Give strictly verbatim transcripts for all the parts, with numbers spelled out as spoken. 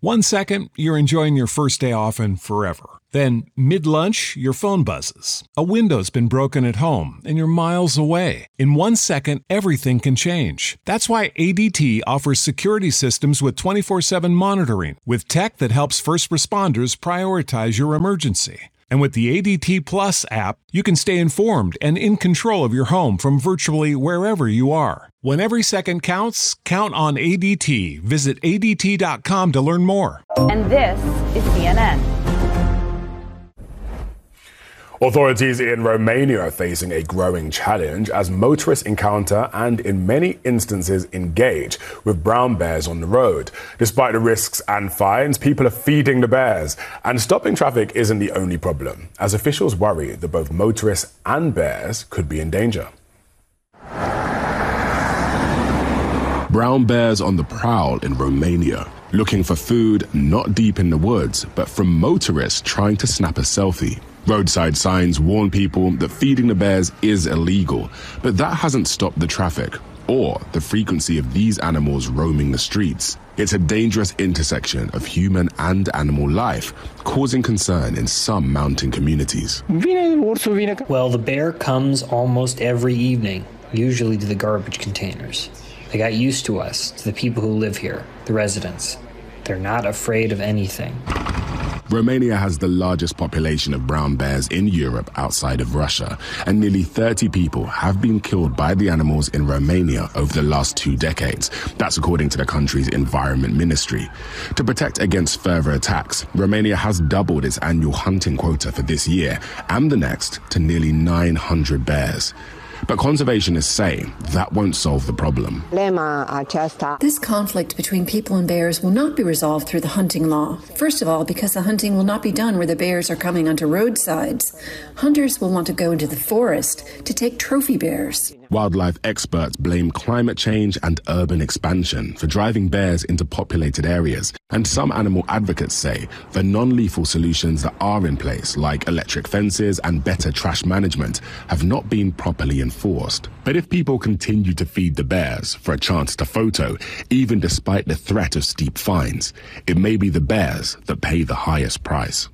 One second, you're enjoying your first day off and forever. Then, mid-lunch, your phone buzzes. A window's been broken at home, and you're miles away. In one second, everything can change. That's why A D T offers security systems with twenty-four seven monitoring, with tech that helps first responders prioritize your emergency. And with the A D T Plus app, you can stay informed and in control of your home from virtually wherever you are. When every second counts, count on A D T. Visit A D T dot com to learn more. And this is C N N. Authorities in Romania are facing a growing challenge as motorists encounter and, in many instances, engage with brown bears on the road. Despite the risks and fines, people are feeding the bears. And stopping traffic isn't the only problem, as officials worry that both motorists and bears could be in danger. Brown bears on the prowl in Romania, looking for food not deep in the woods, but from motorists trying to snap a selfie. Roadside signs warn people that feeding the bears is illegal, but that hasn't stopped the traffic or the frequency of these animals roaming the streets. It's a dangerous intersection of human and animal life, causing concern in some mountain communities. Well, the bear comes almost every evening, usually to the garbage containers. They got used to us, to the people who live here, the residents. They're not afraid of anything. Romania has the largest population of brown bears in Europe outside of Russia, and nearly thirty people have been killed by the animals in Romania over the last two decades. That's according to the country's Environment Ministry. To protect against further attacks, Romania has doubled its annual hunting quota for this year and the next to nearly nine hundred bears. But conservationists say that won't solve the problem. This conflict between people and bears will not be resolved through the hunting law. First of all, because the hunting will not be done where the bears are coming onto roadsides. Hunters will want to go into the forest to take trophy bears. Wildlife experts blame climate change and urban expansion for driving bears into populated areas. And some animal advocates say the non-lethal solutions that are in place, like electric fences and better trash management, have not been properly enforced. But if people continue to feed the bears for a chance to photo, even despite the threat of steep fines, it may be the bears that pay the highest price.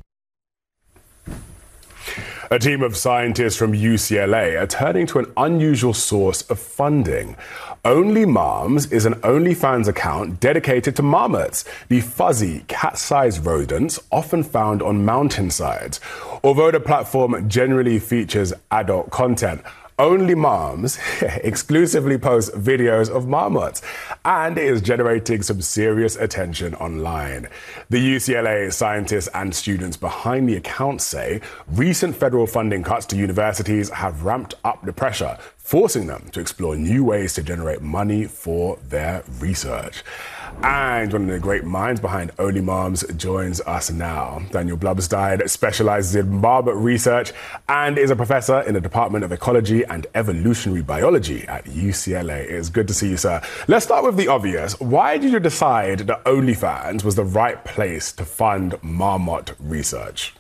A team of scientists from U C L A are turning to an unusual source of funding. Only Moms is an OnlyFans account dedicated to marmots, the fuzzy, cat-sized rodents often found on mountainsides. Although the platform generally features adult content, Only Moms exclusively posts videos of marmots, and it is generating some serious attention online. The U C L A scientists and students behind the account say recent federal funding cuts to universities have ramped up the pressure, forcing them to explore new ways to generate money for their research. And one of the great minds behind Only Moms joins us now. Daniel Blubberstein specializes in marmot research and is a professor in the Department of Ecology and Evolutionary Biology at U C L A. It's good to see you, sir. Let's start with the obvious. Why did you decide that OnlyFans was the right place to fund marmot research?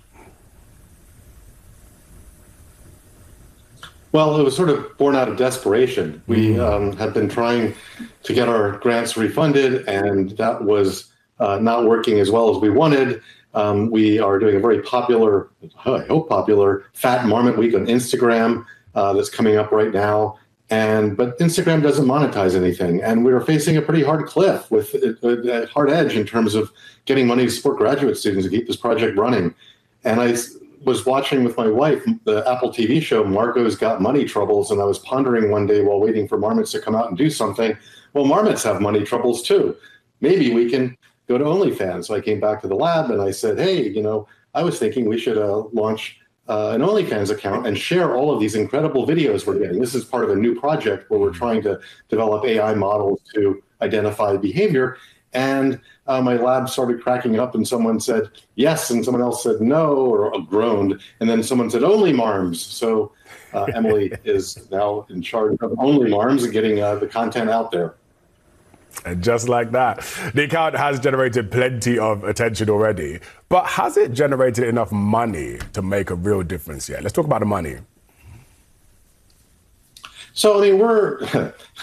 Well, it was sort of born out of desperation. We mm. um, had been trying to get our grants refunded, and that was uh, not working as well as we wanted. Um, we are doing a very popular, I hope popular, Fat Marmot Week on Instagram uh, that's coming up right now. And but Instagram doesn't monetize anything, and we are facing a pretty hard cliff with a, a hard edge in terms of getting money to support graduate students to keep this project running. And I was watching with my wife the Apple T V show Margot's Got Money Troubles, and I was pondering one day while waiting for marmots to come out and do something, well, marmots have money troubles too. Maybe we can go to OnlyFans. So I came back to the lab and I said, hey, you know, I was thinking we should uh, launch uh, an OnlyFans account and share all of these incredible videos we're getting. This is part of a new project where we're trying to develop A I models to identify behavior. And uh, my lab started cracking up, and someone said yes, and someone else said no, or groaned, and then someone said Only Marms. So uh, Emily is now in charge of Only Marms and getting uh, the content out there. And just like that, the account has generated plenty of attention already, but has it generated enough money to make a real difference yet? Let's talk about the money. So, I mean, we're...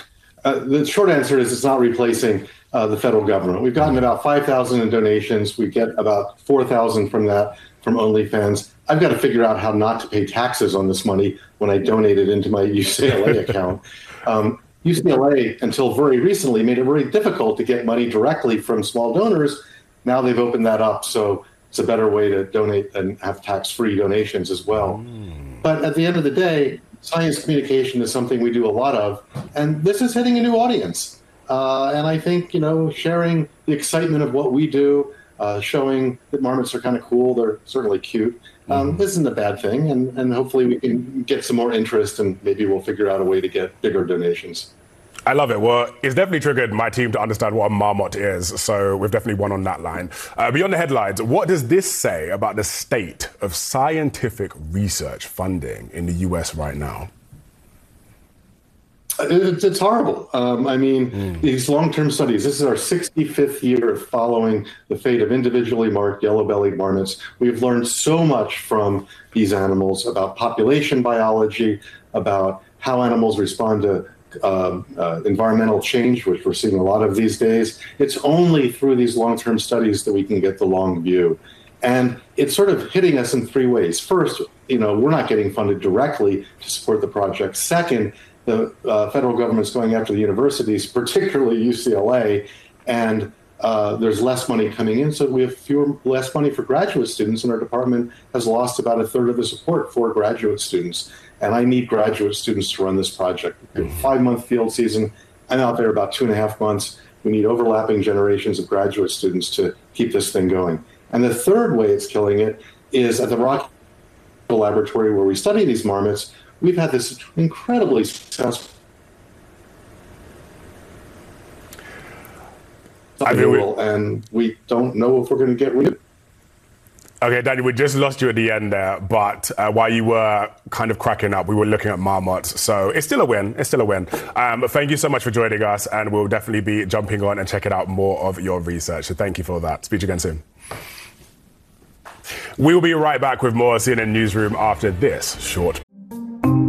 Uh, the short answer is it's not replacing uh, the federal government. We've gotten about five thousand in donations. We get about four thousand from that from OnlyFans. I've got to figure out how not to pay taxes on this money when I donate it into my U C L A account. Um, U C L A, until very recently, made it very difficult to get money directly from small donors. Now they've opened that up, so it's a better way to donate and have tax-free donations as well. Mm. But at the end of the day, science communication is something we do a lot of, and this is hitting a new audience. Uh, and I think, you know, sharing the excitement of what we do, uh, showing that marmots are kind of cool, they're certainly cute, um, mm-hmm. isn't a bad thing. And, and hopefully we can get some more interest, and maybe we'll figure out a way to get bigger donations. I love it. Well, it's definitely triggered my team to understand what a marmot is, so we've definitely won on that line. Uh, beyond the headlines, what does this say about the state of scientific research funding in the U S right now? It's, it's horrible. Um, I mean, mm. these long-term studies, this is our sixty-fifth year of following the fate of individually marked yellow-bellied marmots. We've learned so much from these animals about population biology, about how animals respond to Uh, uh, environmental change, which we're seeing a lot of these days. It's only through these long-term studies that we can get the long view. And it's sort of hitting us in three ways. First, you know, we're not getting funded directly to support the project. Second, the uh, federal government's going after the universities, particularly U C L A, and uh, there's less money coming in, so we have fewer, less money for graduate students, and our department has lost about a third of the support for graduate students. And I need graduate students to run this project. Five-month field season. I'm out there about two and a half months. We need overlapping generations of graduate students to keep this thing going. And the third way it's killing it is at the Rocky Laboratory, where we study these marmots. We've had this incredibly successful I mean, we, and we don't know if we're going to get rid of it. Okay, Daniel, we just lost you at the end there, but uh, while you were kind of cracking up, we were looking at marmots, so it's still a win. It's still a win. Um, but thank you so much for joining us, and we'll definitely be jumping on and checking out more of your research. So thank you for that. Speak to you again soon. We will be right back with more C N N Newsroom after this short